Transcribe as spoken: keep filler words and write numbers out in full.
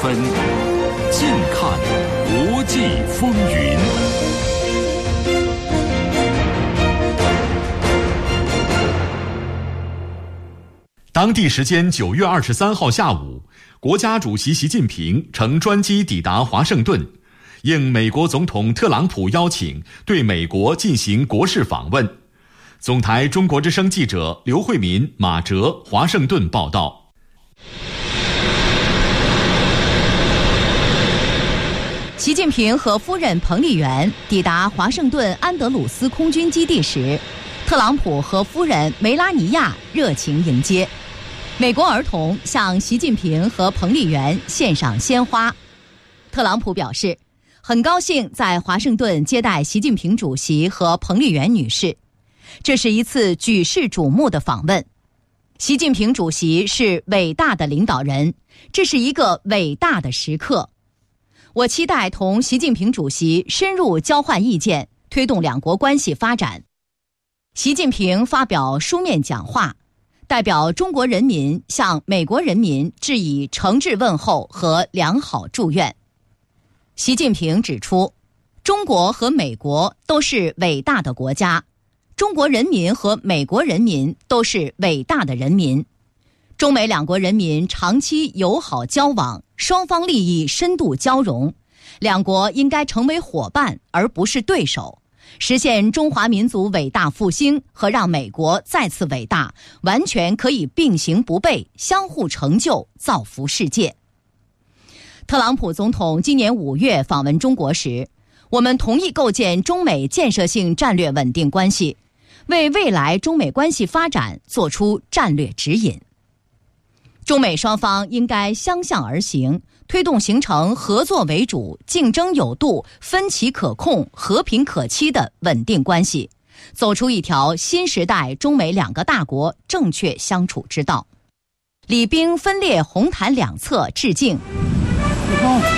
分，近看国际风云。当地时间九月二十三号下午，国家主席习近平乘专机抵达华盛顿，应美国总统特朗普邀请，对美国进行国事访问。总台中国之声记者刘慧民、马哲，华盛顿报道。 习近平和夫人彭丽媛抵达华盛顿安德鲁斯空军基地时，特朗普和夫人梅拉尼亚热情迎接。美国儿童向习近平和彭丽媛献上鲜花。特朗普表示，很高兴在华盛顿接待习近平主席和彭丽媛女士，这是一次举世瞩目的访问。习近平主席是伟大的领导人，这是一个伟大的时刻。我期待同习近平主席深入交换意见，推动两国关系发展。习近平发表书面讲话，代表中国人民向美国人民致以诚挚问候和良好祝愿。习近平指出，中国和美国都是伟大的国家，中国人民和美国人民都是伟大的人民。中美两国人民长期友好交往，双方利益深度交融，两国应该成为伙伴而不是对手，实现中华民族伟大复兴和让美国再次伟大，完全可以并行不悖，相互成就，造福世界。特朗普总统今年五月访问中国时，我们同意构建中美建设性战略稳定关系，为未来中美关系发展做出战略指引。中美双方应该相向而行，推动形成合作为主、竞争有度、分歧可控、和平可期的稳定关系，走出一条新时代中美两个大国正确相处之道。礼兵分列红毯两侧致敬。